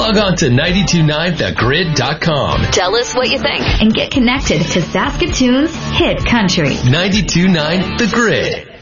log on to 929thegrid.com. Tell us what you think. And get connected to Saskatoon's hit country. 92.9 The Grid.